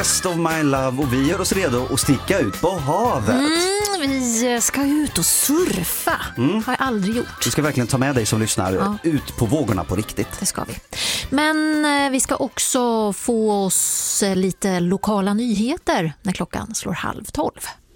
Best of my love och vi gör oss redo att sticka ut på havet. Vi ska ut och surfa. Har jag aldrig gjort. Du ska verkligen ta med dig som lyssnar ut på vågorna på riktigt. Det ska vi. Men vi ska också få oss lite lokala nyheter när klockan slår 11:30.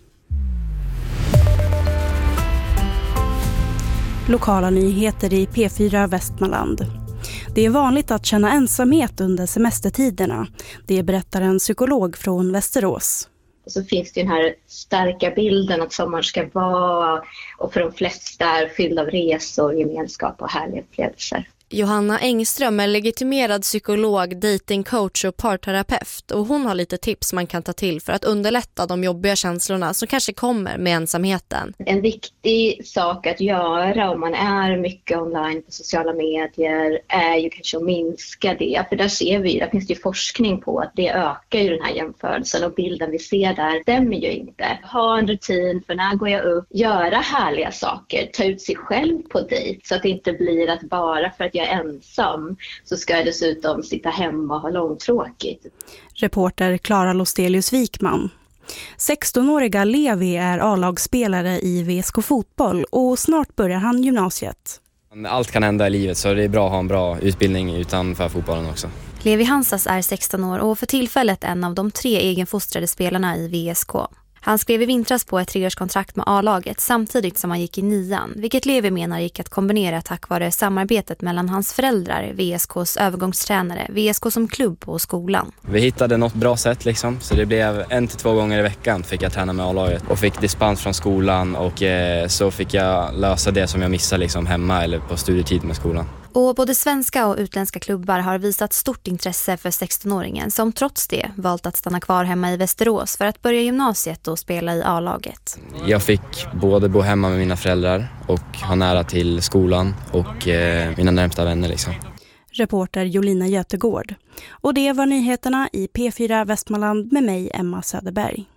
Lokala nyheter i P4 Västmanland. Det är vanligt att känna ensamhet under semestertiderna. Det berättar en psykolog från Västerås. Och så finns det den här starka bilden att sommaren ska vara, och för de flesta är fylld av resor, gemenskap och härliga upplevelser. Johanna Engström är legitimerad psykolog, datingcoach och parterapeut, och hon har lite tips man kan ta till för att underlätta de jobbiga känslorna som kanske kommer med ensamheten. En viktig sak att göra om man är mycket online på sociala medier är ju kanske att minska det. För där finns det ju forskning på att det ökar ju den här jämförelsen, och bilden vi ser där stämmer ju inte. Ha en rutin för när går jag upp, göra härliga saker, ta ut sig själv på dejt så att det inte blir att bara för att jag är ensam så ska jag dessutom sitta hemma och ha långtråkigt. Reporter Klara Lostelius Wikman. 16-åriga Levi är A-lagsspelare i VSK fotboll och snart börjar han gymnasiet. Allt kan hända i livet, så det är bra att ha en bra utbildning utanför fotbollen också. Levi Hansas är 16 år och för tillfället en av de 3 egenfostrade spelarna i VSK. Han skrev i vintras på ett 3-årskontrakt med A-laget samtidigt som han gick i 9:an, vilket Levi menar gick att kombinera tack vare samarbetet mellan hans föräldrar, VSKs övergångstränare, VSK som klubb och skolan. Vi hittade något bra sätt liksom, så det blev 1 till 2 gånger i veckan fick jag träna med A-laget och fick dispens från skolan, och så fick jag lösa det som jag missade liksom hemma eller på studietid med skolan. Och både svenska och utländska klubbar har visat stort intresse för 16-åringen som trots det valt att stanna kvar hemma i Västerås för att börja gymnasiet och spela i A-laget. Jag fick både bo hemma med mina föräldrar och ha nära till skolan och mina närmsta vänner liksom. Reporter Jolina Götegård. Och det var nyheterna i P4 Västmanland med mig, Emma Söderberg.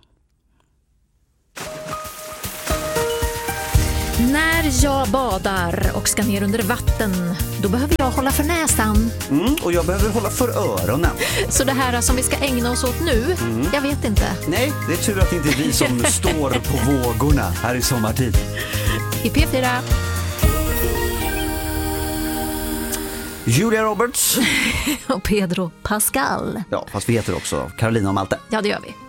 När jag badar och ska ner under vatten, då behöver jag hålla för näsan. Och jag behöver hålla för öronen. Så det här som vi ska ägna oss åt nu, jag vet inte. Nej, det är tur att det inte är vi som står på vågorna här i sommartid. I P4. Julia Roberts. Och Pedro Pascal. Ja, fast vi heter också Carolina och Malte. Ja, det gör vi.